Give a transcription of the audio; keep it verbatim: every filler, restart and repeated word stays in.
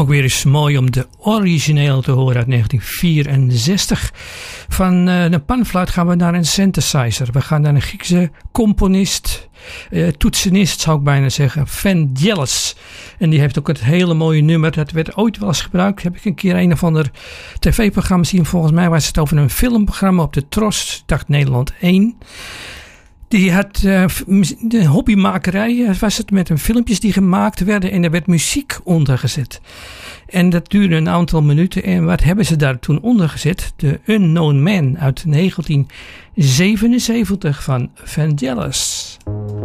Ook weer eens mooi om de origineel te horen uit negentien vierenzestig. Van uh, een panfluit gaan we naar een synthesizer. We gaan naar een Griekse componist, uh, toetsenist zou ik bijna zeggen, Vangelis. En die heeft ook het hele mooie nummer. Dat werd ooit wel eens gebruikt. Heb ik een keer een of ander tv-programma zien. Volgens mij was het over een filmprogramma op de Tros. Ik dacht Nederland één. Die had uh, de hobbymakerij, was het met een filmpjes die gemaakt werden en er werd muziek ondergezet. En dat duurde een aantal minuten. En wat hebben ze daar toen ondergezet? The Unknown Man uit negentien zevenenzeventig van Vangelis.